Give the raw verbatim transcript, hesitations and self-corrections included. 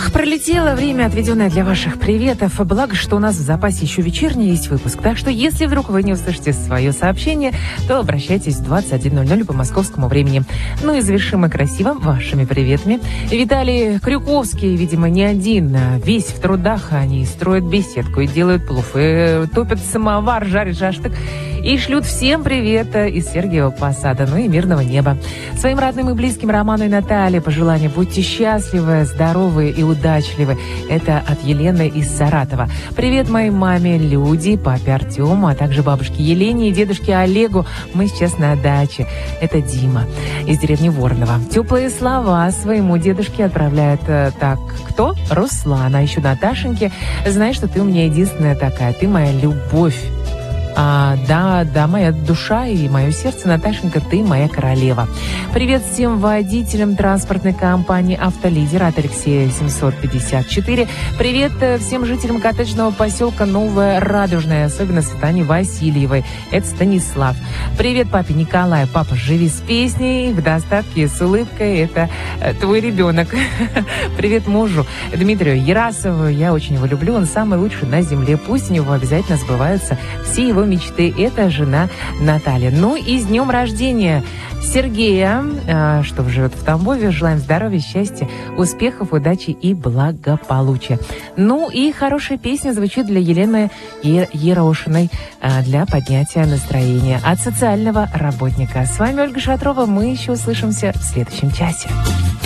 Ох, пролетело время, отведенное для ваших приветов. Благо, что у нас в запасе еще вечерний есть выпуск. Так что, если вдруг вы не услышите свое сообщение, то обращайтесь в двадцать один ноль ноль по московскому времени. Ну и завершим мы красиво вашими приветами. Виталий Крюковский, видимо, не один. Весь в трудах. Они строят беседку и делают плов, и топят самовар, жарят шашлык. И шлют всем привет из Сергиева Посада, ну и мирного неба. Своим родным и близким Роману и Наталье пожелания: будьте счастливы, здоровы и удачливы. Это от Елены из Саратова. Привет моей маме Люде, папе Артему, а также бабушке Елене и дедушке Олегу. Мы сейчас на даче. Это Дима из деревни Воронова. Теплые слова своему дедушке отправляет так кто? Руслана. А еще Наташеньке: знаешь, что ты у меня единственная такая, ты моя любовь. А, да, да, моя душа и мое сердце, Наташенька, ты моя королева. Привет всем водителям транспортной компании «Автолидер» от Алексея семьсот пятьдесят четыре. Привет всем жителям коттеджного поселка Новая Радужная, особенно Светлане Васильевой. Это Станислав. Привет папе Николаю. Папа, живи с песней, в достатке, с улыбкой. Это твой ребенок. Привет мужу Дмитрию Ярасову. Я очень его люблю. Он самый лучший на земле. Пусть у него обязательно сбываются все его мечты. Это жена Наталья. Ну и с днем рождения Сергея, что живет в Тамбове. Желаем здоровья, счастья, успехов, удачи и благополучия. Ну и хорошая песня звучит для Елены Ерошиной для поднятия настроения от социального работника. С вами Ольга Шатрова. Мы еще услышимся в следующем часе.